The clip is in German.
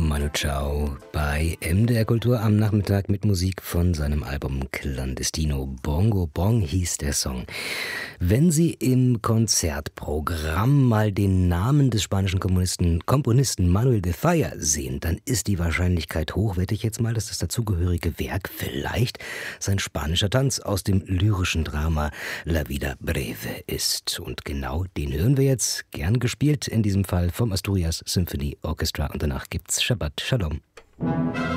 Manu Chao bei MDR Kultur am Nachmittag mit Musik von seinem Album Clandestino. Bongo Bong hieß der Song. Wenn Sie im Konzertprogramm mal den Namen des spanischen Komponisten Manuel de Falla sehen, dann ist die Wahrscheinlichkeit hoch, wette ich jetzt mal, dass das dazugehörige Werk vielleicht sein spanischer Tanz aus dem lyrischen Drama La Vida Breve ist. Und genau den hören wir jetzt, gern gespielt, in diesem Fall vom Asturias Symphony Orchestra. Und danach gibt's Shabbat Shalom.